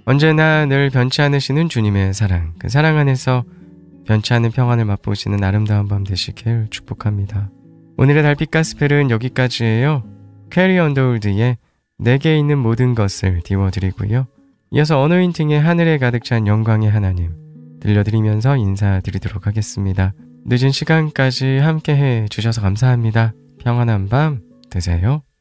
언제나 늘 변치 않으시는 주님의 사랑, 그 사랑 안에서 변치 않은 평안을 맛보시는 아름다운 밤 되시길 축복합니다. 오늘의 달빛 가스펠은 여기까지예요. 캐리 언더울드의 내게 있는 모든 것을 띄워드리고요. 이어서 어노인팅의 하늘에 가득 찬 영광의 하나님 들려드리면서 인사드리도록 하겠습니다. 늦은 시간까지 함께해 주셔서 감사합니다. 평안한 밤 되세요.